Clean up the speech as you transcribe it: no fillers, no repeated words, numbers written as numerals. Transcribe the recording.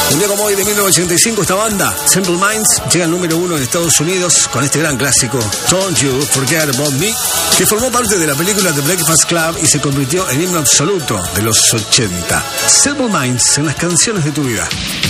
Un día como hoy de 1985, esta banda, Simple Minds, llega al número 1 en Estados Unidos con este gran clásico, Don't You Forget About Me, que formó parte de la película The Breakfast Club y se convirtió en himno absoluto de los 80. Simple Minds en las canciones de tu vida.